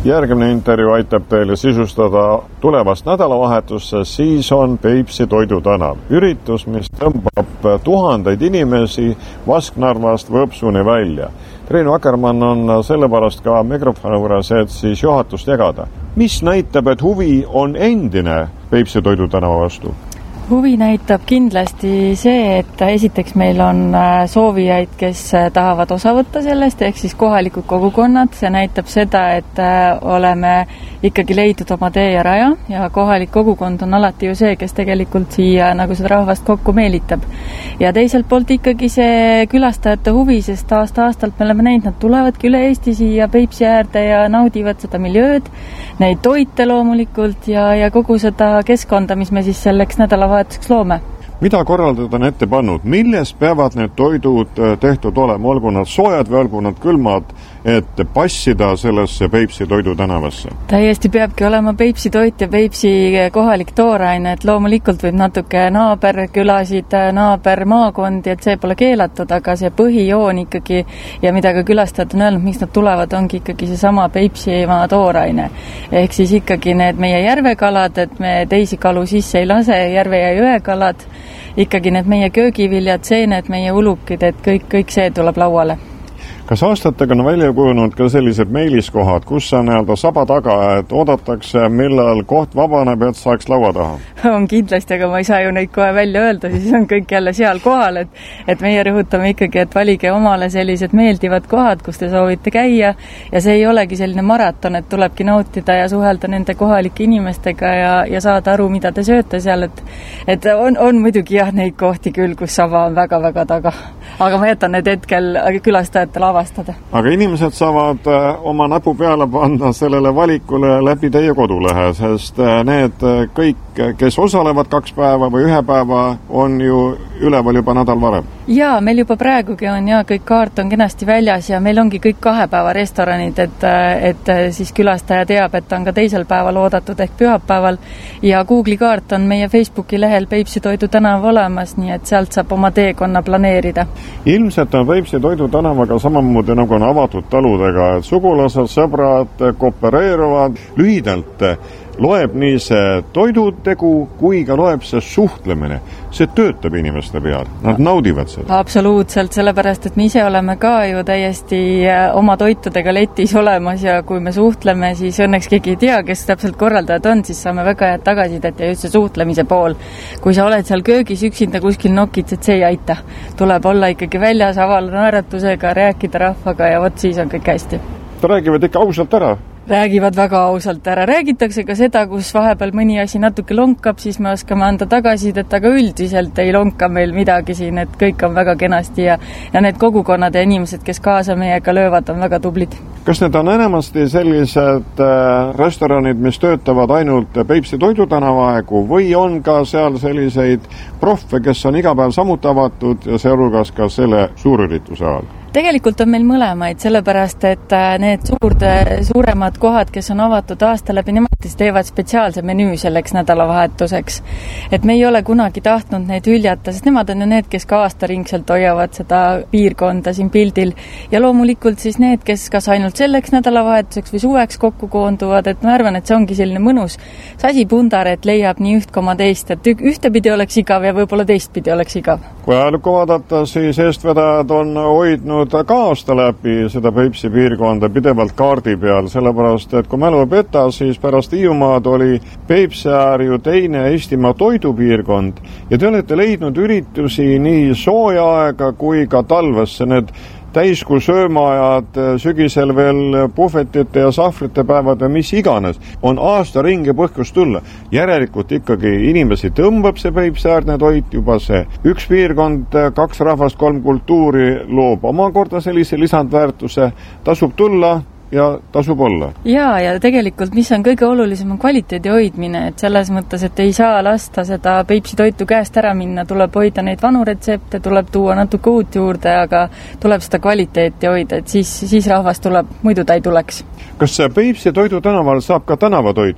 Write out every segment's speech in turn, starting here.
Järgmine intervjuu aitab teile sisustada tulevast nädalavahetusse, siis on Peipsi toidutänav. Üritus, mis tõmbab tuhandeid inimesi Vasknarvast Võõpsuni välja. Triinu Akkermann on sellepärast ka mikrofoni juures, et siis juhatust jagada. Mis näitab, et huvi on endine Peipsi toidutänava vastu? Huvi näitab kindlasti see, et esiteks meil on soovijaid, kes tahavad osa võtta sellest, ehk siis kohalikud kogukonnad. See näitab seda, et oleme ikkagi leidnud oma tee ja raja ja kohalik kogukond on alati ju see, kes tegelikult siia nagu seda rahvast kokku meelitab. Ja teiselt poolt ikkagi see külastajate huvi, sest aasta-aastalt me oleme näinud, nad tulevadki üle Eesti siia Peipsi äärde ja naudivad seda miljööd, neid toite loomulikult ja kogu seda keskkonda, mis me siis selleks nädalavahetuseks loome. Mida korraldada on ette pannud? Milles peavad need toidud tehtud olema? Olgu nad soojad või olgu nad külmad, et passida sellesse Peipsi toidutänavasse? Täiesti peabki olema Peipsi toit ja Peipsi kohalik tooraine, et loomulikult võib natuke naaberkülasid, naabermaakondi, et see pole keelatud, aga see põhijoon ikkagi ja mida ka külastajad on öelnud, miks nad tulevad, ongi ikkagi seesama Peipsimaa tooraine. Ehk siis ikkagi need meie järvekalad, et me teisi kalu sisse ei lase, järve- ja jõekalad, ikkagi need meie köögiviljad, seened, meie ulukid, et kõik see tuleb lauale. Kas aastatega on välja kujunud ka sellised meeliskohad, kus on saba taga, et oodatakse, millal koht vabaneb, et saaks laua taha? On kindlasti, aga ma ei saa ju neid kohe välja öelda, siis on kõik jälle seal kohal, et meie rõhutame ikkagi, et valige omale sellised meeldivad kohad, kus te soovite käia ja see ei olegi selline maraton, et tulebki nautida ja suhelda nende kohalike inimestega ja saada aru, mida te sööte seal, et on muidugi jah neid kohti küll, kus saba on väga-väga taga, aga ma jätan need hetkel külastajatele avastada. Aga inimesed saavad oma näpu peale panna sellele valikule läbi teie kodulehe, sest need kõik, kes osalevad 2 päeva või 1 päeva, on ju üleval juba nädal varem. Jaa, meil juba praegugi on ja kõik kaart on kenasti väljas ja meil ongi kõik 2 päeva restoranid, et siis külastaja teab, et on ka teisel päeval oodatud ehk pühapäeval ja Google'i kaart on meie Facebooki lehel Peipsi toidutänav olemas, nii et sealt saab oma teekonna planeerida. Ilmselt on Peipsi toidutänavaga samamoodi nagu on avatud taludega, et sugulased, sõbrad koopereeruvad lühidalt. Loeb nii see toidutegu kui ka loeb see suhtlemine. See töötab inimeste peal. Nad naudivad seda. Absoluutselt, sellepärast, et me ise oleme ka ju täiesti oma toitudega letis olemas ja kui me suhtleme, siis õnneks keegi ei tea, kes täpselt korraldajad on, siis saame väga head tagasisidet ja just see suhtlemise pool. Kui sa oled seal köögis üksinda kuskil nokits, et see ei aita. Tuleb olla ikkagi väljas avala naeratusega, rääkida rahvaga ja vot siis on kõik hästi. Räägivad ikka ausalt ära? Räägivad väga ausalt ära. Räägitakse ka seda, kus vahepeal mõni asi natuke lonkab, siis me oskame anda tagasidet, aga üldiselt ei lonka meil midagi siin, et kõik on väga kenasti ja need kogukonnad ja inimesed, kes kaasa meiega löövad, on väga tublid. Kas need on enamasti sellised restoranid, mis töötavad ainult Peipsi toidutänava aegu või on ka seal selliseid proffe, kes on iga päev samuti avatud ja sealhulgas ka selle suurürituse ajal? Tegelikult on meil mõlemaid, sellepärast, et need suuremad kohad, kes on avatud aasta läbi, nemad siis teevad spetsiaalse menüü selleks nädalavahetuseks. Et me ei ole kunagi tahtnud neid hüljata, sest nemad on ju need, kes ka aastaringselt hoiavad seda piirkonda siin pildil. Ja loomulikult siis need, kes kas ainult selleks nädalavahetuseks või suveks kokku koonduvad, et ma arvan, et see ongi selline mõnus sasipundar, et leiab nii üht koma teist, et ühtepidi oleks igav ja võib-olla teistpidi oleks igav. Kui ajalukku vaadata, siis eestvedajad on hoidnud ka aasta läbi seda Peipsi piirkonda pidevalt kaardi peal, sellepärast, et kui mälu ei peta, siis pärast Hiiumaad oli Peipsi äär ju teine Eestimaa toidupiirkond ja te olete leidnud üritusi nii sooja aega kui ka talvesse. Need täiskuu söömaajad, sügisel veel puhvetite ja sahvrite päevad ja mis iganes, on aasta ringi põhjus tulla. Järelikult ikkagi inimesi tõmbab see Peipsi-äärne toit, juba see üks piirkond, 2 rahvast, 3 kultuuri loob omakorda sellise lisandväärtuse, tasub tulla ja tasub olla. Ja tegelikult, mis on kõige olulisem, on kvaliteedi hoidmine, et selles mõttes, et ei saa lasta seda Peipsi toitu käest ära minna, tuleb hoida neid vanu retsepte, tuleb tuua natuke uut juurde, aga tuleb seda kvaliteeti hoida, et siis rahvas tuleb, muidu ta ei tuleks. Kas Peipsi toidutänaval saab ka tänavatoitu?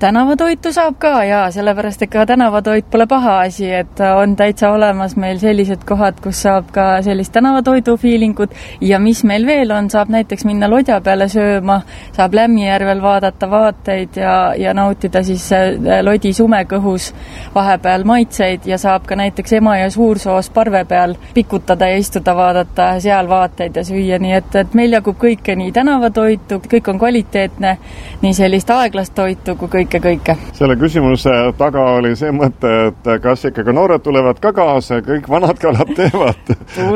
tänavatoitu saab ka jaa, sellepärast et ka tänavatoit pole paha asi, et on täitsa olemas meil sellised kohad, kus saab ka sellist tänavatoidu feelingut ja mis meil veel on, saab näiteks minna lodja peale sööma, saab Lämmijärvel vaadata vaateid ja nautida siis lodi sumekõhus vahepeal maitseid ja saab ka näiteks Emajõe Suursoos parve peal pikutada ja istuda, vaadata seal vaateid ja süüa, nii et meil jagub kõike, nii tänavatoitu, kõik on kvaliteetne, nii sellist aeglast toitu kui kõike. Selle küsimuse taga oli see mõte, et kas ikkagi noored tulevad ka kaasa, kõik vanad kalad teevad.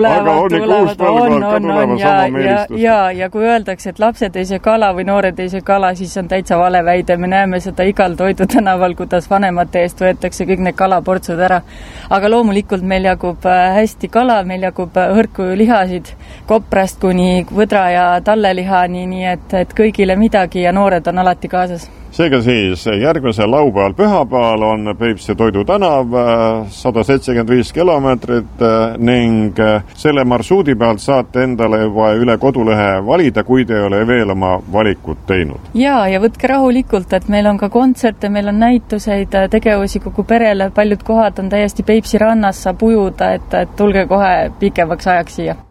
Ja kui öeldakse, et lapsed ei söö kala või noored ei söö kala, siis on täitsa vale väide. Me näeme seda igal toidutänaval, kuidas vanemate eest võetakse kõik need kalaportsud ära. Aga loomulikult meil jagub hästi kala, meil jagub hõrku lihasid koprast kuni võdra ja tallelihani, nii et kõigile midagi ja noored on alati kaasas. Seega siis järgmisel laupäeval pühapäeval on Peipsi toidutänav 175 kilomeetrit ning selle marsruudi pealt saate endale juba üle kodulehe valida, kui te ei ole veel oma valikut teinud. Ja võtke rahulikult, et meil on ka kontserte, meil on näituseid, tegevusi kogu perele, paljud kohad on täiesti Peipsi rannas, saab ujuda, et tulge kohe pikemaks ajaks siia.